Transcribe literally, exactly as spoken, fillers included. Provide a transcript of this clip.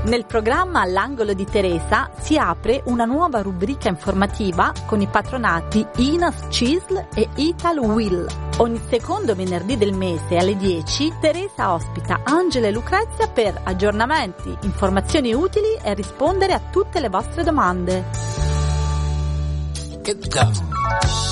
Nel programma All'angolo di Teresa si apre una nuova rubrica informativa con i patronati I N A S C I S L e Ital Will. Ogni secondo venerdì del mese alle dieci Teresa ospita Angela e Lucrezia per aggiornamenti, informazioni utili e rispondere a tutte le vostre domande. Get down.